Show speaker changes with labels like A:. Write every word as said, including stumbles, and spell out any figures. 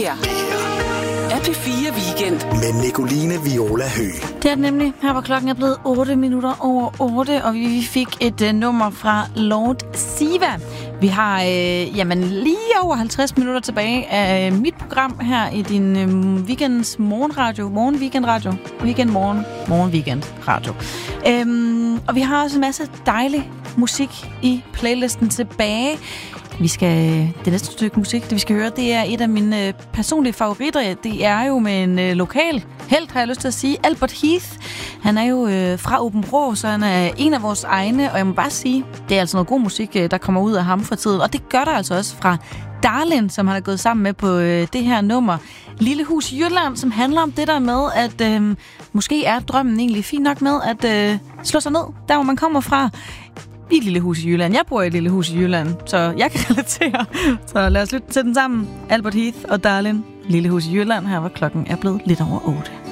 A: her er P fire Weekend
B: med Nicoline Viola Høgh.
C: Det er det nemlig. Her var klokken er blevet otte minutter over otte, og vi fik et uh, nummer fra Lord Siva. Vi har øh, jamen, lige over halvtreds minutter tilbage af mit program her i din øh, weekends morgenradio. Morgen weekend radio. Weekend morgen. Morgen weekend radio. Øhm, og vi har også en masse dejlig musik i playlisten tilbage. Vi skal, det næste stykke musik, det vi skal høre, det er et af mine øh, personlige favoritter. Det er jo med en øh, lokal helt, har jeg lyst til at sige, Albert Heath. Han er jo øh, fra Aabenraa, så han er en af vores egne, og jeg må bare sige, det er altså noget god musik, øh, der kommer ud af ham for tiden. Og det gør der altså også fra Darlin, som han er gået sammen med på øh, det her nummer. Lille Hus i Jylland, som handler om det der med, at øh, måske er drømmen egentlig fint nok med at øh, slå sig ned, der hvor man kommer fra. I et lille hus i Jylland. Jeg bor i et lille hus i Jylland, så jeg kan relatere. Så lad os lytte til den sammen. Albert Heath og Darlin. Lille hus i Jylland. Her var klokken er blevet lidt over otte.